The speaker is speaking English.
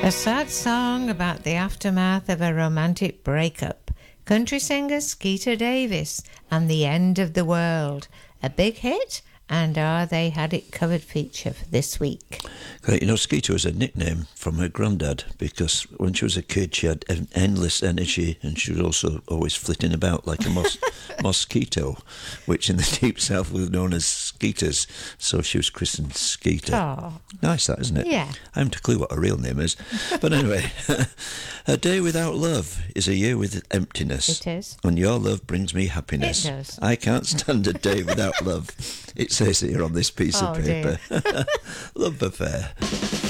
A sad song about the aftermath of a romantic breakup. Country singer Skeeter Davis and The End of the World. A big hit, and Are They Had It Covered feature for this week. You know, Skeeter was a nickname from her granddad because when she was a kid she had endless energy and she was also always flitting about like a mosquito, which in the deep south was known as skeeters, so she was christened Skeeter. Oh. Nice that, isn't it? Yeah. I haven't a clue what her real name is. But anyway, a day without love is a year with emptiness. It is. And your love brings me happiness. It does. I can't stand a day without love. It says here on this piece of paper. Dear. Love affair.